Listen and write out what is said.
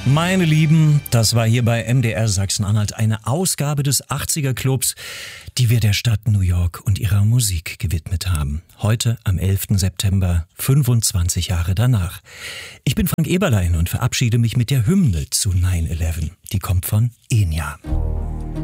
Meine Lieben, das war hier bei MDR Sachsen-Anhalt eine Ausgabe des 80er Clubs, die wir der Stadt New York und ihrer Musik gewidmet haben. Heute am 11. September, 25 Jahre danach. Ich bin Frank Eberlein und verabschiede mich mit der Hymne zu 9/11. Die kommt von Enya.